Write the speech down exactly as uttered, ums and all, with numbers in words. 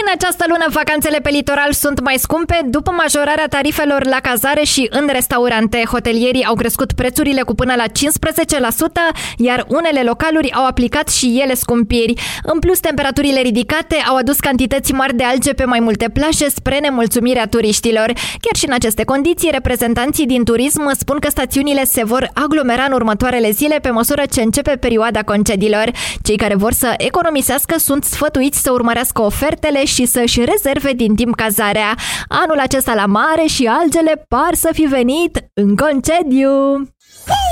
În această lună, vacanțele pe litoral sunt mai scumpe după majorarea tarifelor la cazare și în restaurante. Hotelierii au crescut prețurile cu până la cincisprezece la sută, iar unele localuri au aplicat și ele scumpiri. În plus, temperaturile ridicate au adus cantități mari de alge pe mai multe plaje spre nemulțumirea turiștilor. Chiar și în aceste condiții, reprezentanții din turism spun că stațiunile se vor aglomera în următoarele zile pe măsură ce începe perioada concediilor. Cei care vor să economisească sunt sfătuiți să urmărească ofertele și să-și rezerve din timp cazarea. Anul acesta la mare și algele par să fi venit în concediu!